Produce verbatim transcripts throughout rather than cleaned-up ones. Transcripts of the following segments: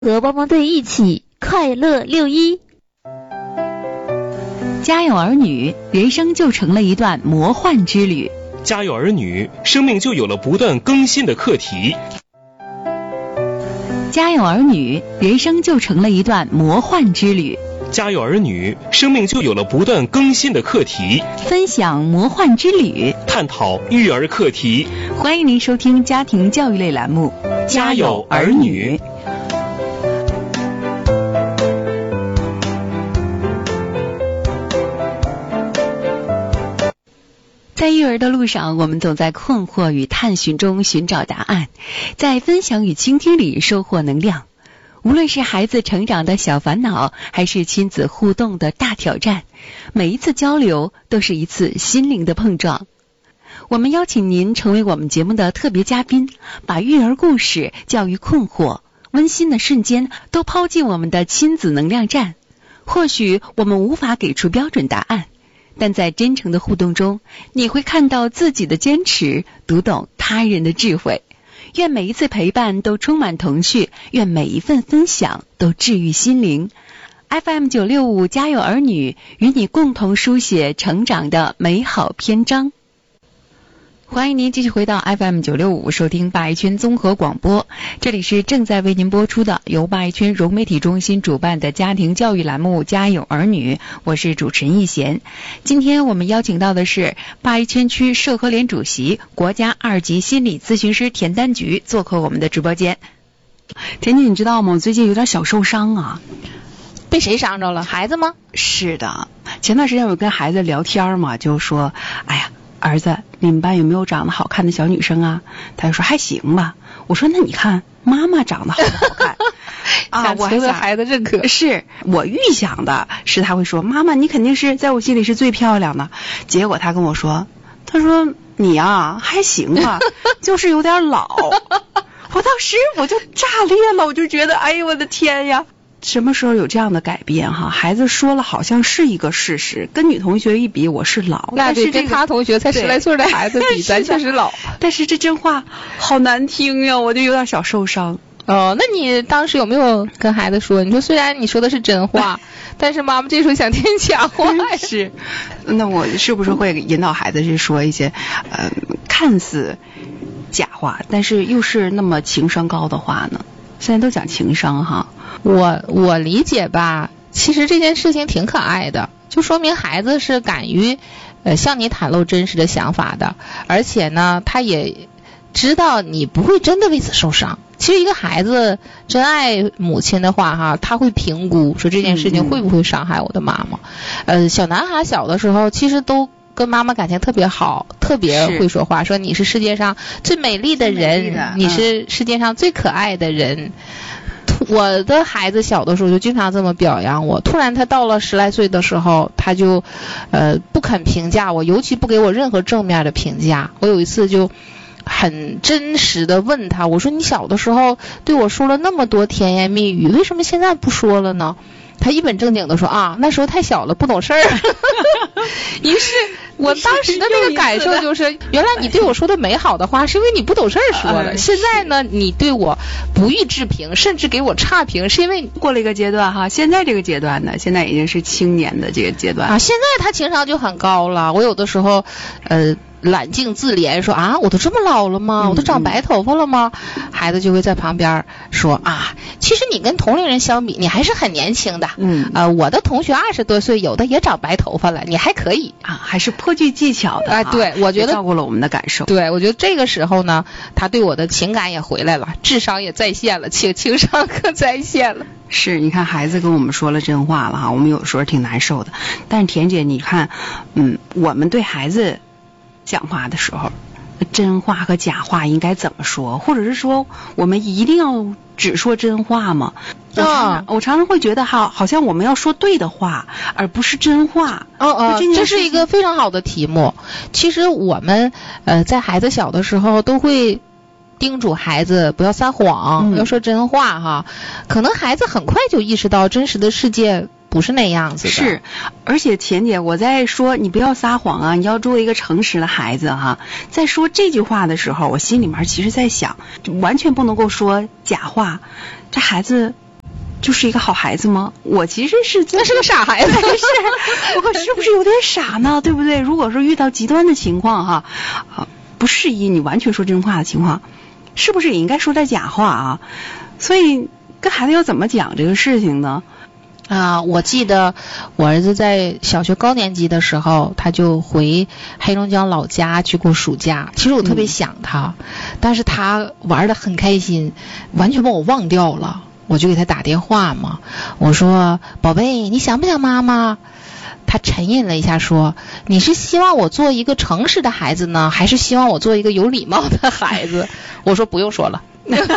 和汪汪队一起快乐六一。 家有儿女，人生就成了一段魔幻之旅。 家有儿女，生命就有了不断更新的课题。 家有儿女，人生就成了一段魔幻之旅。 家有儿女，生命就有了不断更新的课题。 分享魔幻之旅， 探讨育儿课题。 欢迎您收听家庭教育类栏目《 家有儿女》。 在育儿的路上，我们总在困惑与探寻中寻找答案，在分享与倾听里收获能量。无论是孩子成长的小烦恼，还是亲子互动的大挑战，每一次交流都是一次心灵的碰撞。我们邀请您成为我们节目的特别嘉宾，把育儿故事、教育困惑、温馨的瞬间都抛进我们的亲子能量站。或许我们无法给出标准答案，但在真诚的互动中，你会看到自己的坚持，读懂他人的智慧。愿每一次陪伴都充满童趣，愿每一份分享都治愈心灵。F M 九六五家有儿女，与你共同书写成长的美好篇章。欢迎您继续回到 F M 九六五，收听八一圈综合广播。这里是正在为您播出的由八一圈融媒体中心主办的家庭教育栏目《家有儿女》，我是主持人易贤。今天我们邀请到的是八一圈区社科联主席、国家二级心理咨询师田丹菊做客我们的直播间。田姐，你知道吗？我最近有点小受伤啊。 被谁伤着了？孩子吗？ 是的，前段时间我跟孩子聊天嘛，就说，哎呀，儿子，你们班有没有长得好看的小女生啊？他就说还行吧。我说那你看妈妈长得好不好看啊？我还想孩子认可， 是我预想的是他会说妈妈你肯定是在我心里是最漂亮的。结果他跟我说，他说你啊还行吧，就是有点老。我当时我就炸裂了，我就觉得哎呦我的天呀，什么时候有这样的改变哈？孩子说了好像是一个事实，跟女同学一比我是老， 那是、这个、 跟他同学才十来岁的孩子比咱确实老。 但是这真话好难听呀，我就有点小受伤。 哦，那你当时有没有跟孩子说，你说虽然你说的是真话，但是妈妈这时候想听假话？ 是，那我是不是会引导孩子去说一些呃看似假话，但是又是那么情商高的话呢？现在都讲情商哈。 我我理解吧，其实这件事情挺可爱的，就说明孩子是敢于呃向你袒露真实的想法的，而且呢他也知道你不会真的为此受伤。其实一个孩子真爱母亲的话哈，他会评估说这件事情会不会伤害我的妈妈。嗯、呃小男孩小的时候其实都跟妈妈感情特别好，特别会说话，说你是世界上最美丽的人，的你是世界上最可爱的人。我的孩子小的时候就经常这么表扬我，突然他到了十来岁的时候，他就呃不肯评价我，尤其不给我任何正面的评价。我有一次就很真实的问他，我说你小的时候对我说了那么多甜言蜜语，为什么现在不说了呢？他一本正经的说啊，那时候太小了，不懂事儿。于是我当时的那个感受就是，原来你对我说的美好的话是因为你不懂事儿说的，现在呢你对我不予置评，甚至给我差评，是因为过了一个阶段哈。现在这个阶段呢，现在已经是青年的这个阶段啊。现在他情商就很高了。我有的时候呃揽镜自怜，说啊，我都这么老了吗？我都长白头发了吗？嗯、孩子就会在旁边说啊，其实你跟同龄人相比，你还是很年轻的。嗯，呃，我的同学二十多岁，有的也长白头发了，你还可以啊，还是颇具技巧的啊。 对，我觉得照顾了我们的感受。 对，我觉得这个时候呢，他对我的情感也回来了，智商也在线了，情情商可在线了。 是，你看孩子跟我们说了真话了哈，我们有时候挺难受的。但是田姐，你看，嗯，我们对孩子讲话的时候，真话和假话应该怎么说？或者是说，我们一定要只说真话吗？我常常、哦、我常常会觉得哈，好像我们要说对的话，而不是真话。 哦哦，这是一个非常好的题目。其实我们呃在孩子小的时候都会叮嘱孩子不要撒谎、嗯、要说真话哈。可能孩子很快就意识到真实的世界不是那样子的。 是，而且钱姐，我在说你不要撒谎啊，你要做一个诚实的孩子哈。在说这句话的时候，我心里面其实在想，完全不能够说假话，这孩子就是一个好孩子吗？我其实是那是个傻孩子， 是我是不是有点傻呢？对不对？如果说遇到极端的情况哈，啊，不适宜你完全说真话的情况，是不是也应该说点假话啊？所以跟孩子要怎么讲这个事情呢？ 啊，我记得我儿子在小学高年级的时候，他就回黑龙江老家去过暑假。其实我特别想他，嗯、但是他玩得很开心，完全把我忘掉了。我就给他打电话嘛，我说：“宝贝，你想不想妈妈？”他沉吟了一下，说：“你是希望我做一个诚实的孩子呢，还是希望我做一个有礼貌的孩子？”我说：“不用说了。”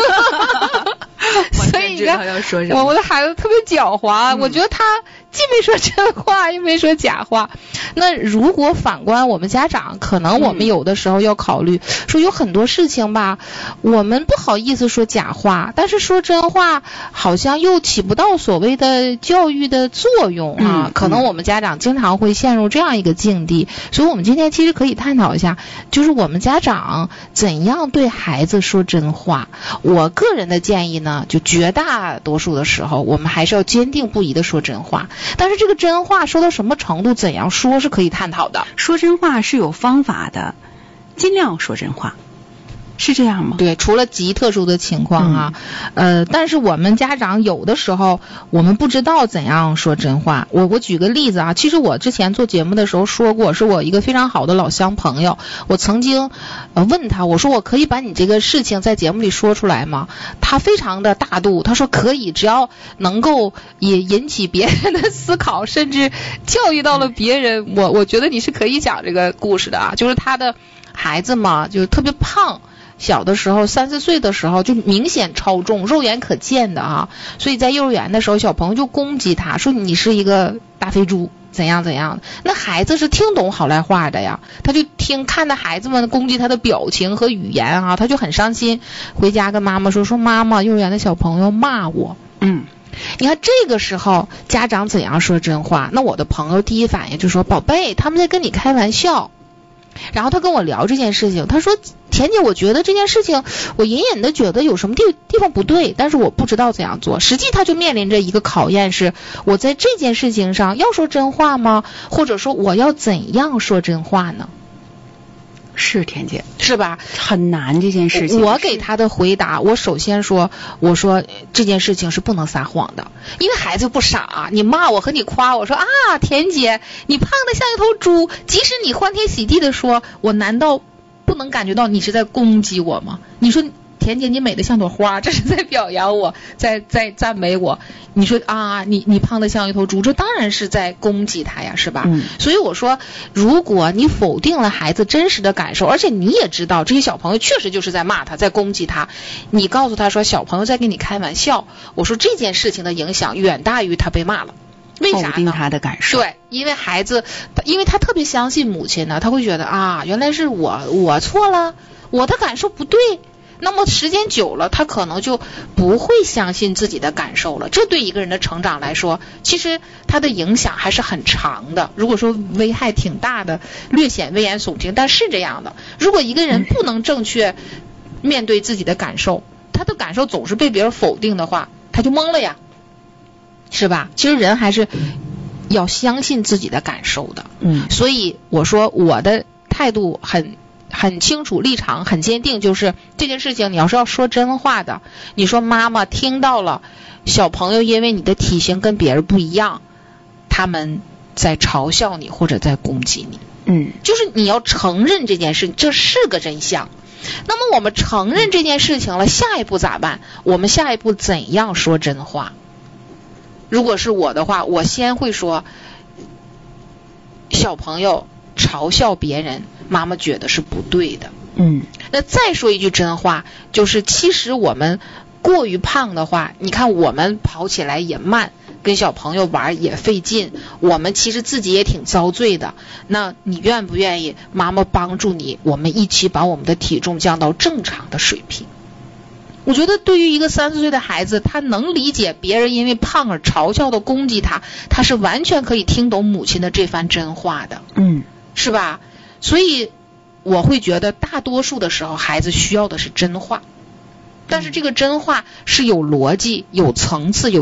所以你看，我我的孩子特别狡猾，嗯、我觉得他既没说真话，又没说假话。那如果反观我们家长，可能我们有的时候要考虑，嗯、说有很多事情吧，我们不好意思说假话，但是说真话好像又起不到所谓的教育的作用啊。嗯、可能我们家长经常会陷入这样一个境地，所以我们今天其实可以探讨一下，就是我们家长怎样对孩子说真话。我个人的建议呢，就绝大多数的时候，我们还是要坚定不移的说真话。但是这个真话说到什么程度，怎样说是可以探讨的。 说真话是有方法的，尽量说真话。是这样吗？ 对，除了极特殊的情况啊，嗯、呃，但是我们家长有的时候我们不知道怎样说真话。我我举个例子啊，其实我之前做节目的时候说过，是我一个非常好的老乡朋友，我曾经呃问他，我说我可以把你这个事情在节目里说出来吗？他非常的大度，他说可以，只要能够也引起别人的思考，甚至教育到了别人，我我觉得你是可以讲这个故事的啊。就是他的孩子嘛，就特别胖。小的时候三四岁的时候就明显超重，肉眼可见的啊，所以在幼儿园的时候小朋友就攻击他，说你是一个大肥猪怎样怎样的。那孩子是听懂好赖话的呀，他就听看到孩子们攻击他的表情和语言啊，他就很伤心，回家跟妈妈说说妈妈，幼儿园的小朋友骂我。嗯，你看这个时候家长怎样说真话？那我的朋友第一反应就说宝贝，他们在跟你开玩笑。然后他跟我聊这件事情，他说田姐，我觉得这件事情我隐隐的觉得有什么地地方不对，但是我不知道怎样做。实际他就面临着一个考验，是我在这件事情上要说真话吗？或者说我要怎样说真话呢？ 是田姐， 是吧？ 很难这件事情。 我给他的回答，我首先说，我说这件事情是不能撒谎的，因为孩子不傻、啊，你骂我和你夸我说啊，田姐你胖得像一头猪，即使你欢天喜地的说，我难道不能感觉到你是在攻击我吗？你说田姐你美得像朵花，这是在表扬我，在在赞美我。你说啊，你你胖得像一头猪，这当然是在攻击他呀，是吧？嗯。所以我说，如果你否定了孩子真实的感受，而且你也知道这些小朋友确实就是在骂他，在攻击他，你告诉他说小朋友在跟你开玩笑，我说这件事情的影响远大于他被骂了。为啥呢？ 否定他的感受。 对，因为孩子，因为他特别相信母亲呢，他会觉得啊，原来是我我错了，我的感受不对。那么时间久了，他可能就不会相信自己的感受了。这对一个人的成长来说，其实他的影响还是很长的。如果说危害挺大的，略显危言耸听，但是这样的。如果一个人不能正确面对自己的感受，他的感受总是被别人否定的话，他就懵了呀，是吧？其实人还是要相信自己的感受的。嗯，所以我说我的态度很很清楚，立场很坚定，就是这件事情你要是要说真话的，你说妈妈听到了小朋友因为你的体型跟别人不一样，他们在嘲笑你或者在攻击你。嗯，就是你要承认这件事，这是个真相。那么我们承认这件事情了，下一步咋办？我们下一步怎样说真话？如果是我的话，我先会说小朋友嘲笑别人，妈妈觉得是不对的。嗯，那再说一句真话，就是其实我们过于胖的话，你看我们跑起来也慢，跟小朋友玩也费劲，我们其实自己也挺遭罪的。那你愿不愿意妈妈帮助你，我们一起把我们的体重降到正常的水平？我觉得对于一个三四岁的孩子，他能理解别人因为胖而嘲笑的攻击他，他是完全可以听懂母亲的这番真话的。嗯，是吧？所以我会觉得大多数的时候孩子需要的是真话，但是这个真话是有逻辑、有层次、有